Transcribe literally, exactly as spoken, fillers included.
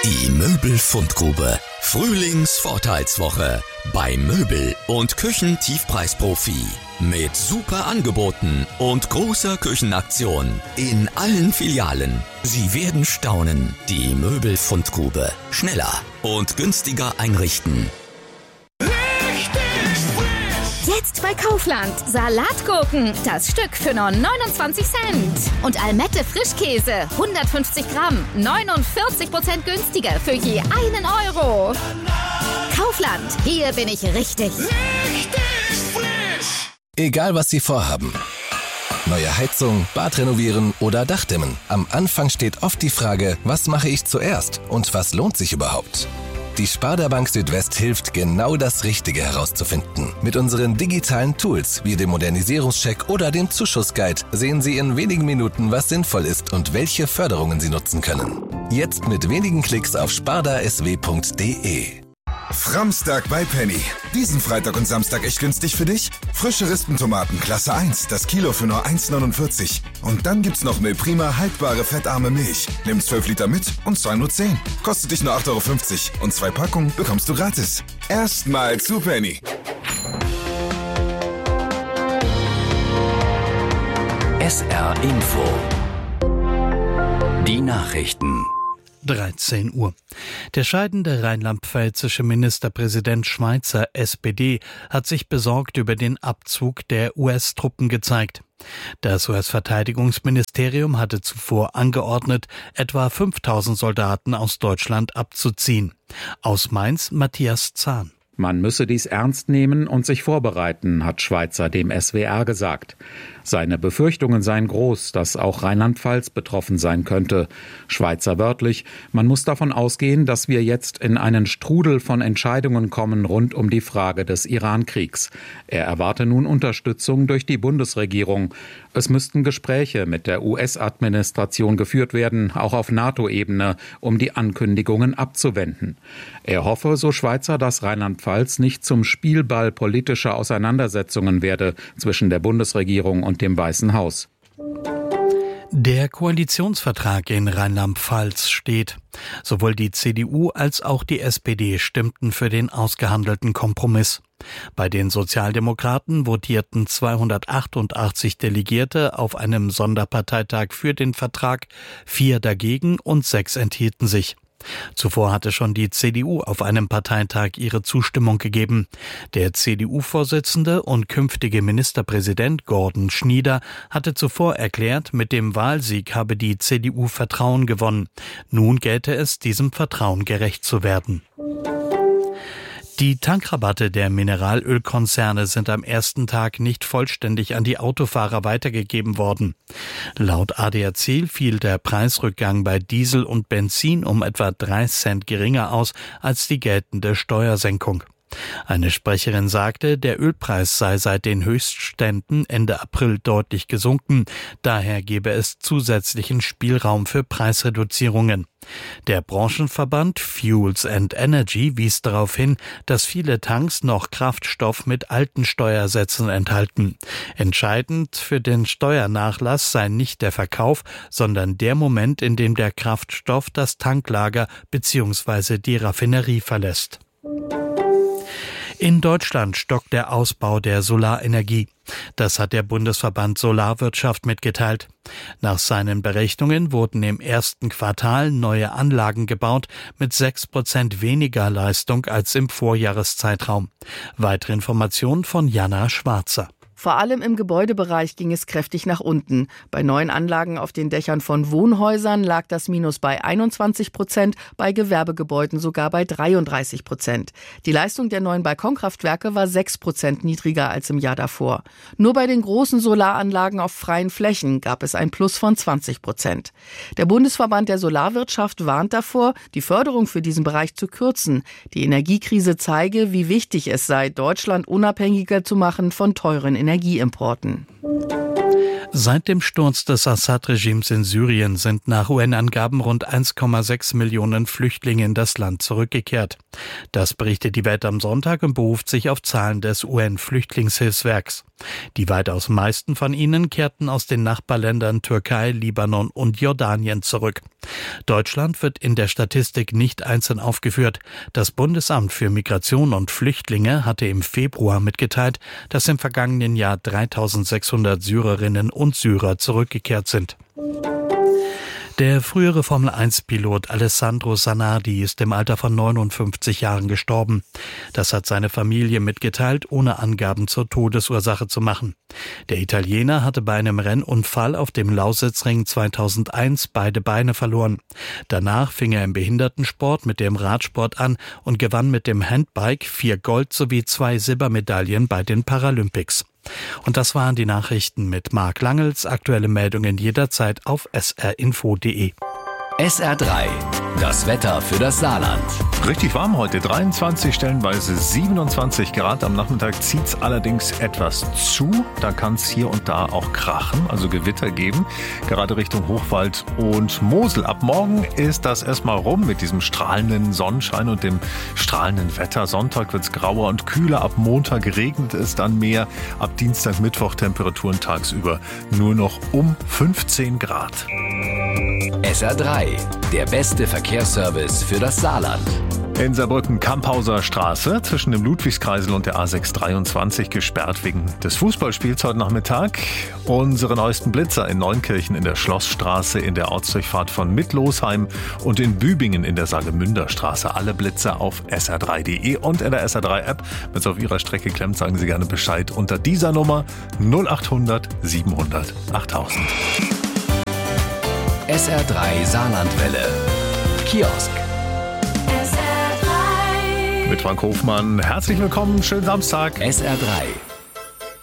Die Möbelfundgrube. Frühlingsvorteilswoche bei Möbel- und Küchentiefpreisprofi. Mit super Angeboten und großer Küchenaktion in allen Filialen. Sie werden staunen. Die Möbelfundgrube. Schneller und günstiger einrichten. Jetzt bei Kaufland. Salatgurken. Das Stück für nur neunundzwanzig Cent. Und Almette Frischkäse. hundertfünfzig Gramm. neunundvierzig Prozent günstiger für je einen Euro. Kaufland. Hier bin ich richtig. Richtig frisch. Egal, was Sie vorhaben. Neue Heizung, Bad renovieren oder Dachdämmen. Am Anfang steht oft die Frage, was mache ich zuerst und was lohnt sich überhaupt? Die Sparda Bank Südwest hilft, genau das Richtige herauszufinden. Mit unseren digitalen Tools wie dem Modernisierungscheck oder dem Zuschussguide sehen Sie in wenigen Minuten, was sinnvoll ist und welche Förderungen Sie nutzen können. Jetzt mit wenigen Klicks auf sparda s w punkt d e. Framstag bei Penny. Diesen Freitag und Samstag echt günstig für dich? Frische Rispentomaten Klasse eins, das Kilo für nur eins neunundvierzig. Und dann gibt's noch Milprima haltbare fettarme Milch. Nimm zwölf Liter mit und zahl nur zehn. Kostet dich nur acht Euro fünfzig und zwei Packungen bekommst du gratis. Erstmal zu Penny. S R Info. Die Nachrichten. dreizehn Uhr. Der scheidende rheinland-pfälzische Ministerpräsident Schweizer S P D hat sich besorgt über den Abzug der U S-Truppen gezeigt. Das U S-Verteidigungsministerium hatte zuvor angeordnet, etwa fünftausend Soldaten aus Deutschland abzuziehen. Aus Mainz Matthias Zahn. Man müsse dies ernst nehmen und sich vorbereiten, hat Schweizer dem S W R gesagt. Seine Befürchtungen seien groß, dass auch Rheinland-Pfalz betroffen sein könnte. Schweizer wörtlich: Man muss davon ausgehen, dass wir jetzt in einen Strudel von Entscheidungen kommen rund um die Frage des Iran-Kriegs. Er erwarte nun Unterstützung durch die Bundesregierung. Es müssten Gespräche mit der U S-Administration geführt werden, auch auf NATO-Ebene, um die Ankündigungen abzuwenden. Er hoffe, so Schweizer, dass Rheinland-Pfalz nicht zum Spielball politischer Auseinandersetzungen werde zwischen der Bundesregierung und dem Weißen Haus. Der Koalitionsvertrag in Rheinland-Pfalz steht. Sowohl die C D U als auch die S P D stimmten für den ausgehandelten Kompromiss. Bei den Sozialdemokraten votierten zweihundertachtundachtzig Delegierte auf einem Sonderparteitag für den Vertrag, vier dagegen und sechs enthielten sich. Zuvor hatte schon die C D U auf einem Parteitag ihre Zustimmung gegeben. Der C D U-Vorsitzende und künftige Ministerpräsident Gordon Schnieder hatte zuvor erklärt, mit dem Wahlsieg habe die C D U Vertrauen gewonnen. Nun gelte es, diesem Vertrauen gerecht zu werden. Die Tankrabatte der Mineralölkonzerne sind am ersten Tag nicht vollständig an die Autofahrer weitergegeben worden. Laut A D A C fiel der Preisrückgang bei Diesel und Benzin um etwa drei Cent geringer aus als die geltende Steuersenkung. Eine Sprecherin sagte, der Ölpreis sei seit den Höchstständen Ende April deutlich gesunken. Daher gebe es zusätzlichen Spielraum für Preisreduzierungen. Der Branchenverband Fuels and Energy wies darauf hin, dass viele Tanks noch Kraftstoff mit alten Steuersätzen enthalten. Entscheidend für den Steuernachlass sei nicht der Verkauf, sondern der Moment, in dem der Kraftstoff das Tanklager bzw. die Raffinerie verlässt. In Deutschland stockt der Ausbau der Solarenergie. Das hat der Bundesverband Solarwirtschaft mitgeteilt. Nach seinen Berechnungen wurden im ersten Quartal neue Anlagen gebaut mit sechs Prozent weniger Leistung als im Vorjahreszeitraum. Weitere Informationen von Jana Schwarzer. Vor allem im Gebäudebereich ging es kräftig nach unten. Bei neuen Anlagen auf den Dächern von Wohnhäusern lag das Minus bei einundzwanzig Prozent, bei Gewerbegebäuden sogar bei dreiunddreißig Prozent. Die Leistung der neuen Balkonkraftwerke war sechs Prozent niedriger als im Jahr davor. Nur bei den großen Solaranlagen auf freien Flächen gab es ein Plus von zwanzig Prozent. Der Bundesverband der Solarwirtschaft warnt davor, die Förderung für diesen Bereich zu kürzen. Die Energiekrise zeige, wie wichtig es sei, Deutschland unabhängiger zu machen von teuren Energieimporten. Seit dem Sturz des Assad-Regimes in Syrien sind nach U N-Angaben rund eins Komma sechs Millionen Flüchtlinge in das Land zurückgekehrt. Das berichtet die Welt am Sonntag und beruft sich auf Zahlen des U N-Flüchtlingshilfswerks. Die weitaus meisten von ihnen kehrten aus den Nachbarländern Türkei, Libanon und Jordanien zurück. Deutschland wird in der Statistik nicht einzeln aufgeführt. Das Bundesamt für Migration und Flüchtlinge hatte im Februar mitgeteilt, dass im vergangenen Jahr dreitausendsechshundert Syrerinnen und Syrer zurückgekehrt sind. Der frühere Formel eins Pilot Alessandro Zanardi ist im Alter von neunundfünfzig Jahren gestorben. Das hat seine Familie mitgeteilt, ohne Angaben zur Todesursache zu machen. Der Italiener hatte bei einem Rennunfall auf dem Lausitzring zweitausendeins beide Beine verloren. Danach fing er im Behindertensport mit dem Radsport an und gewann mit dem Handbike vier Gold- sowie zwei Silbermedaillen bei den Paralympics. Und das waren die Nachrichten mit Marc Langels. Aktuelle Meldungen jederzeit auf s r info punkt d e. S R drei, das Wetter für das Saarland. Richtig warm heute, dreiundzwanzig, stellenweise siebenundzwanzig Grad. Am Nachmittag zieht's allerdings etwas zu. Da kann es hier und da auch krachen, also Gewitter geben, gerade Richtung Hochwald und Mosel. Ab morgen ist das erstmal rum mit diesem strahlenden Sonnenschein und dem strahlenden Wetter. Sonntag wird's grauer und kühler, ab Montag regnet es dann mehr. Ab Dienstag, Mittwoch Temperaturen tagsüber nur noch um fünfzehn Grad. S R drei, der beste Verkehrsservice für das Saarland. In Saarbrücken Kamphauser Straße zwischen dem Ludwigskreisel und der A sechs dreiundzwanzig gesperrt wegen des Fußballspiels heute Nachmittag. Unsere neuesten Blitzer in Neunkirchen in der Schlossstraße, in der Ortsdurchfahrt von Mittlosheim und in Bübingen in der Saargemünder Straße. Alle Blitzer auf s r drei punkt d e und in der S R drei App. Wenn es auf Ihrer Strecke klemmt, sagen Sie gerne Bescheid unter dieser Nummer null achthundert siebenhundert achttausend. S R drei Saarlandwelle. Kiosk. Mit Frank Hofmann. Herzlich willkommen, schönen Samstag. S R drei.